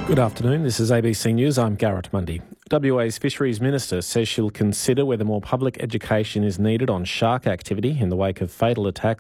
Good afternoon, this is ABC News, I'm Garrett Mundy. WA's Fisheries Minister says she'll consider whether more public education is needed on shark activity in the wake of fatal attacks